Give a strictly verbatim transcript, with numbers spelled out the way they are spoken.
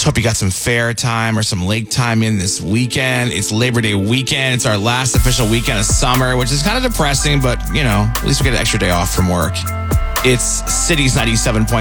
hope you got some fair time or some lake time in this weekend. It's Labor Day weekend. It's our last official weekend of summer, which is kind of depressing, but, you know, at least we get an extra day off from work. It's Cities ninety-seven point